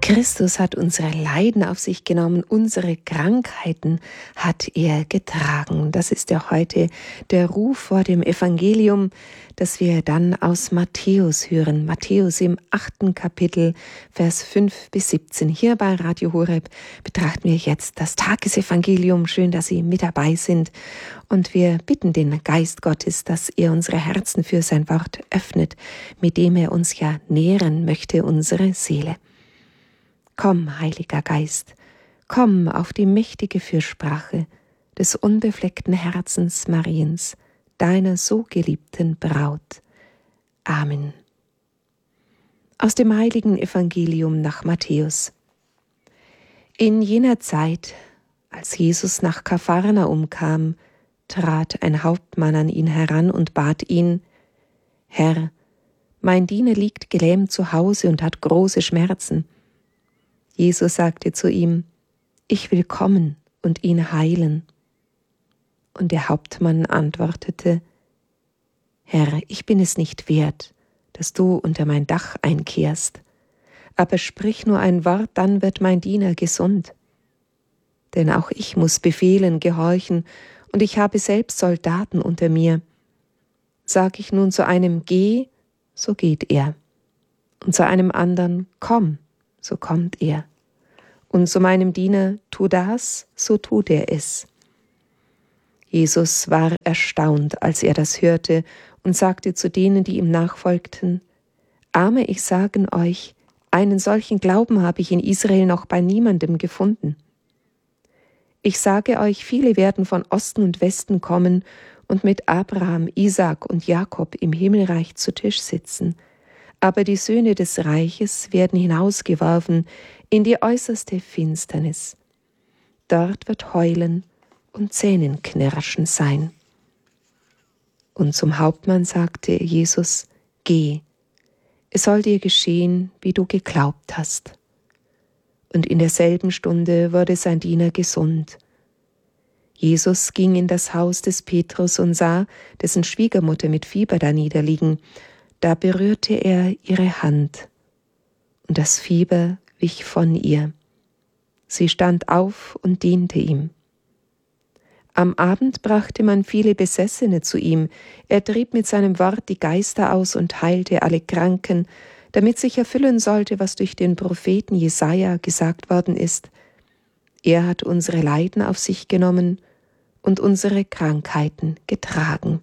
Christus hat unsere Leiden auf sich genommen, unsere Krankheiten hat er getragen. Das ist ja heute der Ruf vor dem Evangelium, das wir dann aus Matthäus hören. Matthäus im 8. Kapitel, Vers 5 bis 17. Hier bei Radio Horeb betrachten wir jetzt das Tagesevangelium. Schön, dass Sie mit dabei sind. Und wir bitten den Geist Gottes, dass er unsere Herzen für sein Wort öffnet, mit dem er uns ja nähren möchte, unsere Seele. Komm, Heiliger Geist, komm auf die mächtige Fürsprache des unbefleckten Herzens Mariens, deiner so geliebten Braut. Amen. Aus dem heiligen Evangelium nach Matthäus. In jener Zeit, als Jesus nach Kapharnaum kam, trat ein Hauptmann an ihn heran und bat ihn: Herr, mein Diener liegt gelähmt zu Hause und hat große Schmerzen. Jesus sagte zu ihm: Ich will kommen und ihn heilen. Und der Hauptmann antwortete: Herr, ich bin es nicht wert, dass du unter mein Dach einkehrst. Aber sprich nur ein Wort, dann wird mein Diener gesund. Denn auch ich muss Befehlen gehorchen, und ich habe selbst Soldaten unter mir. Sag ich nun zu einem: Geh, so geht er. Und zu einem anderen: Komm, so kommt er. Und zu meinem Diener: Tu das, so tut er es. Jesus war erstaunt, als er das hörte, und sagte zu denen, die ihm nachfolgten: Amen, ich sage euch, einen solchen Glauben habe ich in Israel noch bei niemandem gefunden. Ich sage euch, viele werden von Osten und Westen kommen und mit Abraham, Isaak und Jakob im Himmelreich zu Tisch sitzen. Aber die Söhne des Reiches werden hinausgeworfen in die äußerste Finsternis. Dort wird Heulen und Zähnenknirschen sein. Und zum Hauptmann sagte Jesus: Geh, es soll dir geschehen, wie du geglaubt hast. Und in derselben Stunde wurde sein Diener gesund. Jesus ging in das Haus des Petrus und sah dessen Schwiegermutter mit Fieber daniederliegen. Da berührte er ihre Hand, und das Fieber wich von ihr. Sie stand auf und diente ihm. Am Abend brachte man viele Besessene zu ihm. Er trieb mit seinem Wort die Geister aus und heilte alle Kranken, damit sich erfüllen sollte, was durch den Propheten Jesaja gesagt worden ist: Er hat unsere Leiden auf sich genommen und unsere Krankheiten getragen.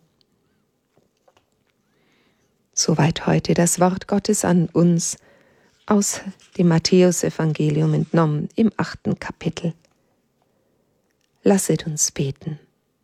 Soweit heute das Wort Gottes an uns, aus dem Matthäusevangelium entnommen im 8. Kapitel. Lasset uns beten.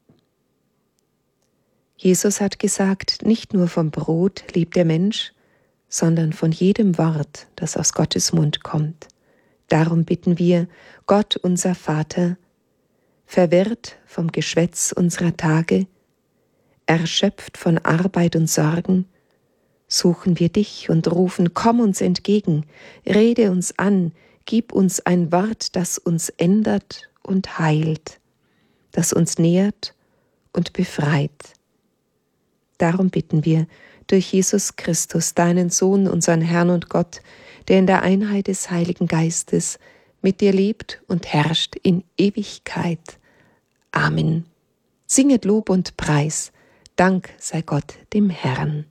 Jesus hat gesagt, nicht nur vom Brot lebt der Mensch, sondern von jedem Wort, das aus Gottes Mund kommt. Darum bitten wir, Gott, unser Vater, verwirrt vom Geschwätz unserer Tage, erschöpft von Arbeit und Sorgen, suchen wir dich und rufen: Komm uns entgegen, rede uns an, gib uns ein Wort, das uns ändert und heilt, das uns nährt und befreit. Darum bitten wir durch Jesus Christus, deinen Sohn, unseren Herrn und Gott, der in der Einheit des Heiligen Geistes mit dir lebt und herrscht in Ewigkeit. Amen. Singet Lob und Preis. Dank sei Gott dem Herrn.